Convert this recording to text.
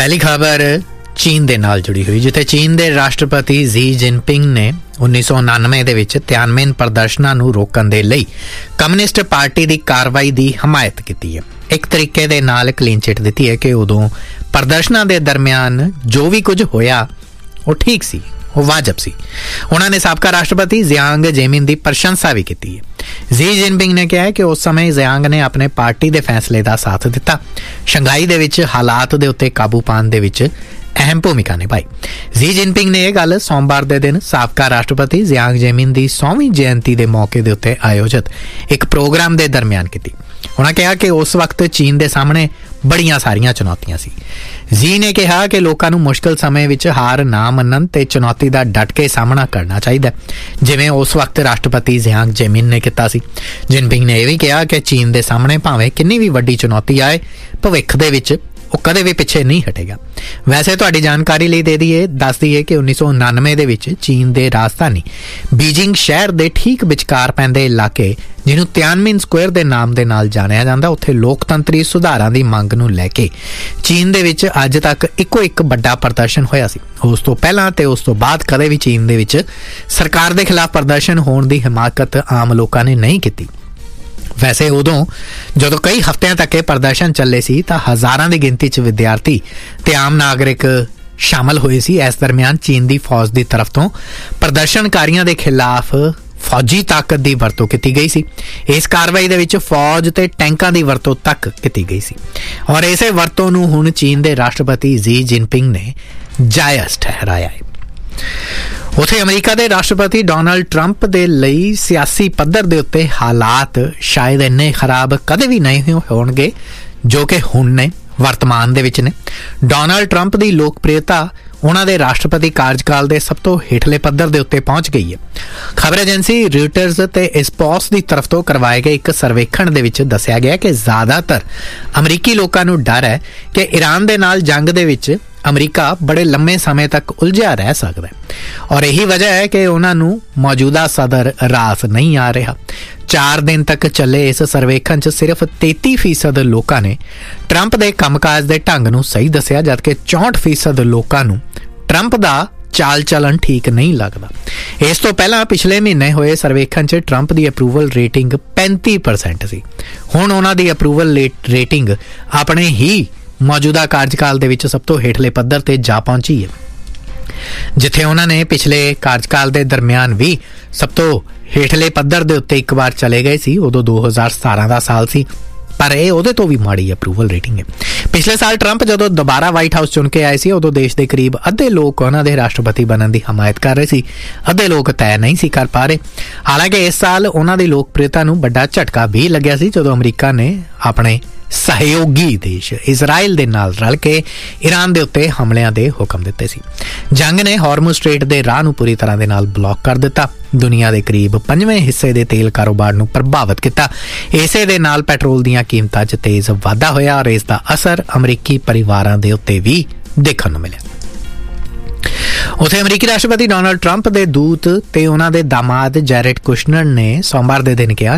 पहली खबर चीन दे नाल जुड़ी हुई, जिथे चीन दे राष्ट्रपति जी जिनपिंग ने 1999 ਦੇ ਵਿੱਚ ਤਿਆਨਮੇਨ ਪ੍ਰਦਰਸ਼ਨਾਂ ਨੂੰ ਰੋਕਣ ਦੇ ਲਈ ਕਮਿਊਨਿਸਟ ਪਾਰਟੀ ਦੀ ਕਾਰਵਾਈ ਦੀ ਹਮਾਇਤ ਕੀਤੀ ਹੈ। ਇੱਕ ਤਰੀਕੇ ਦੇ ਨਾਲ ਕਲੀਨ ਚਿੱਟ ਦਿੱਤੀ ਹੈ ਕਿ ਉਦੋਂ ਪ੍ਰਦਰਸ਼ਨਾਂ ਦੇ ਦਰਮਿਆਨ ਜੋ ਵੀ ਕੁਝ ਹੋਇਆ ਉਹ ਠੀਕ ਸੀ, ਉਹ ਵਾਜਬ ਸੀ। ਉਹਨਾਂ ਨੇ ਸਾਬਕਾ ਰਾਸ਼ਟਰਪਤੀ ਜ਼ਿयांग जेमिन ਦੀ ਪ੍ਰਸ਼ੰਸਾ ਵੀ ਕੀਤੀ ਹੈ। ਜੀ ਜਿਨਪਿੰਗ ਨੇ ਕਿਹਾ ਕਿ ਉਸ ਸਮੇਂ ਜ਼ਿयांग ਨੇ ਆਪਣੇ ਪਾਰਟੀ ਦੇ ਫੈਸਲੇ ਦਾ ਸਾਥ ਦਿੱਤਾ, ਸ਼ੰਘਾਈ ਦੇ ਵਿੱਚ ਹਾਲਾਤ ਦੇ ਉੱਤੇ ਕਾਬੂ ਪਾਉਣ ਦੇ ਵਿੱਚ अहम भूमिका निभाई। जी जिनपिंग ने यह गल सोमवार के दिन साबका राष्ट्रपति ਜ਼ਿयांग जेमिन की 100वीं जयंती के मौके के उत्ते आयोजित एक प्रोग्राम के दरमियान की। उन्होंने कहा कि उस वक्त चीन के सामने बड़िया सारिया चुनौतियां सी। जी ने कहा कि लोगों को मुश्किल समय में हार ना मनन ते चुनौती का डट के सामना करना चाहिए, जिवें उस वक्त राष्ट्रपति ਜ਼ਿयांग जेमिन ने किया सी। जिनपिंग ने यह भी कहा कि चीन के सामने भावें कितनी भी वड्डी चुनौती आए, भविख दे विच ਉਹ ਕਦੇ ਵੀ ਪਿੱਛੇ ਨਹੀਂ ਹਟੇਗਾ। ਵੈਸੇ ਤੁਹਾਡੀ ਜਾਣਕਾਰੀ ਲਈ ਦੱਸ ਦਈਏ ਕਿ 1999 ਦੇ ਵਿੱਚ ਚੀਨ ਦੇ ਰਾਜਧਾਨੀ ਬੀਜਿੰਗ ਸ਼ਹਿਰ ਦੇ ਠੀਕ ਵਿਚਕਾਰ ਪੈਂਦੇ ਇਲਾਕੇ, ਜਿਹਨੂੰ ਤਿਆਨਮਿਨ ਸਕੁਅਰ ਦੇ ਨਾਮ ਦੇ ਨਾਲ ਜਾਣਿਆ ਜਾਂਦਾ, ਉੱਥੇ ਲੋਕਤੰਤਰੀ ਸੁਧਾਰਾਂ ਦੀ ਮੰਗ ਨੂੰ ਲੈ ਕੇ ਚੀਨ ਦੇ ਵਿੱਚ ਅੱਜ ਤੱਕ ਇੱਕੋ ਇੱਕ ਵੱਡਾ ਪ੍ਰਦਰਸ਼ਨ ਹੋਇਆ ਸੀ। ਉਸ ਤੋਂ ਪਹਿਲਾਂ ਤੇ ਉਸ ਤੋਂ ਬਾਅਦ ਕਦੇ ਵੀ ਚੀਨ ਦੇ ਵਿੱਚ ਸਰਕਾਰ ਦੇ ਖਿਲਾਫ ਪ੍ਰਦਰਸ਼ਨ ਹੋਣ ਦੀ ਹਿਮਾਕਤ ਆਮ ਲੋਕਾਂ ਨੇ ਨਹੀਂ ਕੀਤੀ। वैसे उदों जो कई हफ्तियां तक प्रदर्शन चले सी तां हज़ारां दी गिनती च विद्यार्थी ते आम नागरिक शामिल होए सी। इस दरमियान चीन दी फौज दी तरफ तो प्रदर्शनकारियों के खिलाफ फौजी ताकत की वरतों की गई सी। इस कार्रवाई दे विच फौज ते टैंकां की वरतों तक की गई सी और इसे वरतों नूं हुण चीन के राष्ट्रपति जी जिनपिंग ने जायज़ ठहराया है। उत्थे अमरीका के राष्ट्रपति डोनाल्ड ट्रंप दे लई सियासी पद्धर दे उत्ते हालात शायद इन्ने खराब कदे भी नहीं होणगे जो कि हुण ने वर्तमान दे विच ने। डोनाल्ड ट्रंप की लोकप्रियता उन्हां दे राष्ट्रपति कार्यकाल के सब तो हेठले पद्धर दे उत्ते पहुंच गई है। खबर एजेंसी रॉयटर्स ते इस्पॉस की तरफ तो करवाए गए एक सर्वेखण दे विच दस्सिया गया कि ज़्यादातर अमरीकी लोकां नूं डर है कि ईरान दे नाल जंग दे विच अमरीका बड़े लंबे समय तक उलझिया रह सकता है और यही वजह है कि उन्होंने मौजूदा सदर रास नहीं आ रहा। 4 दिन तक चले इस सर्वेखण च सिर्फ 33% लोगों ने ट्रंप के कामकाज के ढंग नूं सही दस्सिया, जबकि 64% लोगों नूं ट्रंप का चाल चलन ठीक नहीं लगता। इस तो पहला पिछले महीने होए सर्वेखण च ट्रंप की अप्रूवल रेटिंग 35% सी। हुण उन्हां दी अप्रूवल रेटिंग अपने ही मौजूदा कार्यकाल दे विच सब तो हेठले पद्धर ते जा पहुंची है, जिथे उन्होंने पिछले कार्यकाल के दरमियान भी सब तो हेठले पद्धर दे उत्ते एक बार चले गए सी। उदों 2017 का साल सी, पर यह उहदे तो भी माड़ी अप्रूवल रेटिंग है। पिछले साल ट्रंप जदों दोबारा व्हाइट हाउस चुन के आए सी, उदों देश के करीब अद्धे लोग उन्हां दे राष्ट्रपति बनने की हमायत कर रहे सी, अद्धे लोग तय नहीं सी कर पा रहे। हालांकि इस साल उन्हां दी लोकप्रियता नूं बड़ा झटका भी लग्या सी जदों अमरीका ने अपने सहयोगी देश इजराइल दे नाल रल के ईरान दे उत्ते हमलियां दे हुक्म दिते सी। जंग ने हार्मुज़ स्ट्रेट दे राह नूं पूरी तरह दे नाल ब्लॉक कर दिता, दुनिया के करीब 5वें हिस्से दे तेल कारोबार नूं प्रभावित किया। इसे दे नाल पेट्रोल दीयां कीमतां च तेज़ वाधा होया और इसका असर अमरीकी परिवारां दे उत्ते भी देखण नूं मिलिया। उत्थे अमरीकी राष्ट्रपति डोनाल्ड ट्रंप के दूत ते उन्हां दे दामाद जैरेड कुशनर ने सोमवार दे दिन कहा